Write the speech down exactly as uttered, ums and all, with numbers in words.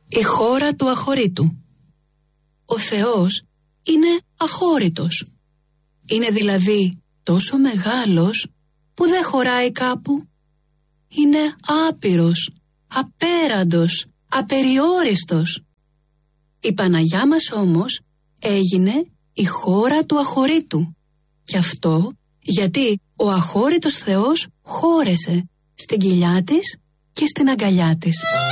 Η χώρα του αχωρήτου. Ο Θεός είναι αχώρητος. Είναι δηλαδή τόσο μεγάλος που δεν χωράει κάπου. Είναι άπειρος, απέραντος, απεριόριστος. Η Παναγιά μας όμως έγινε η χώρα του αχωρήτου. Και αυτό γιατί ο αχώρητος Θεός χώρεσε στην κοιλιά της και στην αγκαλιά της.